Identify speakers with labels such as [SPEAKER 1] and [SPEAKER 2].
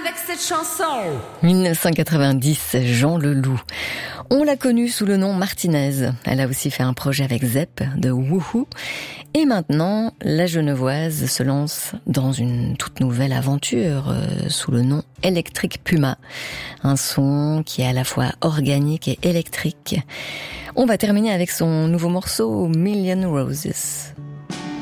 [SPEAKER 1] avec cette chanson.
[SPEAKER 2] 1990, Jean Leloup. On l'a connue sous le nom Martinez. Elle a aussi fait un projet avec Zep de Woohoo. Et maintenant, la Genevoise se lance dans une toute nouvelle aventure sous le nom Electric Puma. Un son qui est à la fois organique et électrique. On va terminer avec son nouveau morceau Million Roses.